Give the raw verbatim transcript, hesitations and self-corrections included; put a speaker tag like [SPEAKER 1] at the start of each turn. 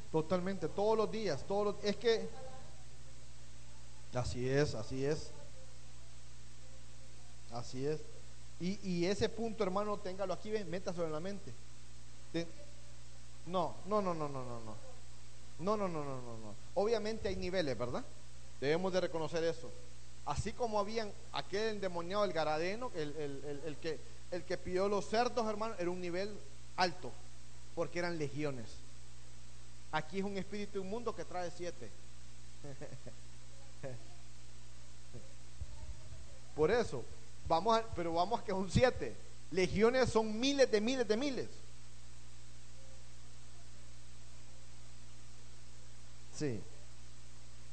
[SPEAKER 1] Totalmente, todos los días, todos los, es que así es, así es, así es. Y, y ese punto, hermano, téngalo aquí, ven, métaselo en la mente. Te- no, no, no, no, no, no, no. No, no, no, no, no, no. Obviamente hay niveles, ¿verdad? Debemos de reconocer eso. Así como habían aquel endemoniado, el Garadeno, el, el- el- el que, el que pidió los cerdos, hermano, era un nivel alto, porque eran legiones. Aquí es un espíritu inmundo que trae siete. Por eso, vamos a, pero vamos a que son siete. Legiones son miles de miles de miles. Sí.